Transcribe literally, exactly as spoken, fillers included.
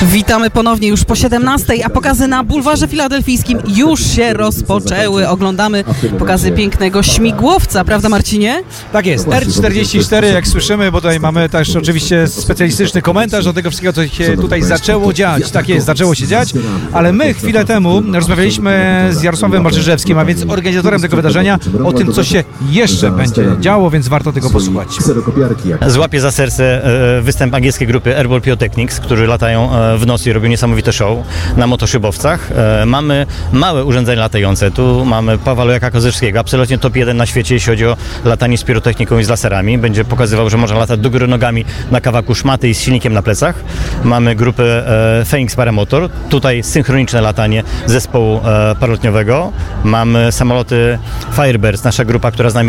Witamy ponownie już po siedemnastej, a pokazy na bulwarze filadelfijskim już się rozpoczęły. Oglądamy pokazy pięknego śmigłowca, prawda Marcinie? Tak jest, R czterdzieści cztery, jak słyszymy, bo tutaj mamy też oczywiście specjalistyczny komentarz do tego wszystkiego, co się tutaj zaczęło dziać. Tak jest, zaczęło się dziać, ale my chwilę temu rozmawialiśmy z Jarosławem Malczyżewskim, a więc organizatorem tego wydarzenia, o tym, co się jeszcze będzie działo, więc warto tego posłuchać. Złapie za serce występ angielskiej grupy Airborne Pyrotechnics, którzy latają w nocy i robią niesamowite show na motoszybowcach. Mamy małe urządzenia latające. Tu mamy Pawła Lojaka-Kozyrskiego, absolutnie top jeden na świecie, jeśli chodzi o latanie z pirotechniką i z laserami. Będzie pokazywał, że można latać do góry nogami na kawałku szmaty i z silnikiem na plecach. Mamy grupę e, Phoenix Paramotor. Tutaj synchroniczne latanie zespołu e, paralotniowego. Mamy samoloty Firebirds, nasza grupa, która z nami